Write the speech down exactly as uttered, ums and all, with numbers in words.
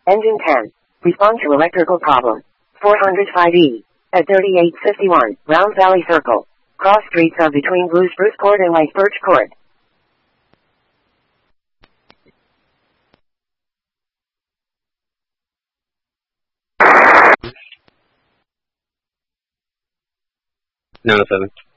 Engine ten. Respond to electrical problem. four hundred five E. At thirty-eight fifty-one, Round Valley Circle. Cross streets are between Blue Spruce Court and White Birch Court. nine oh seven.